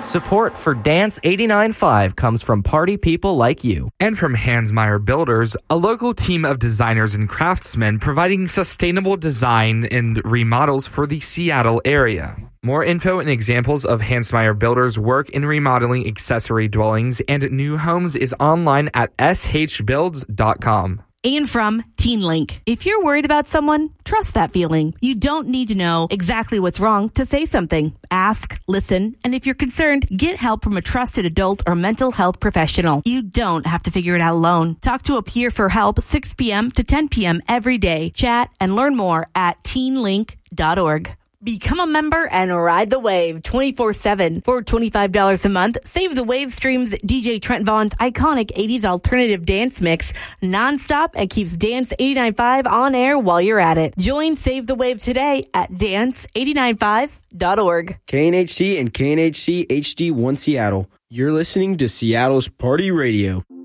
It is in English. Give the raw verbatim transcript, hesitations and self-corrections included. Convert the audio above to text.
Support for Dance eighty-nine point five comes from party people like you. And from Hansmeier Builders, a local team of designers and craftsmen providing sustainable design and remodels for the Seattle area. More info and examples of Hansmeier Builders' work in remodeling accessory dwellings and new homes is online at s h builds dot com. And from TeenLink. If you're worried about someone, trust that feeling. You don't need to know exactly what's wrong to say something. Ask, listen, and if you're concerned, get help from a trusted adult or mental health professional. You don't have to figure it out alone. Talk to a peer for help six p.m. to ten p.m. every day. Chat and learn more at teen link dot org. Become a member and ride the wave twenty-four seven. For twenty-five dollars a month, Save the Wave streams D J Trent Vaughn's iconic eighties alternative dance mix nonstop and keeps Dance eighty-nine point five on air while you're at it. Join Save the Wave today at dance eighty-nine five dot org. K N H C and K N H C H D one Seattle. You're listening to Seattle's Party Radio.